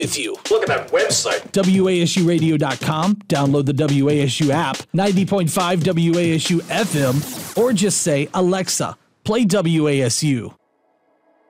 If you look at that website, WASUradio.com, download the WASU app, 90.5 WASU FM, or just say, Alexa, play WASU.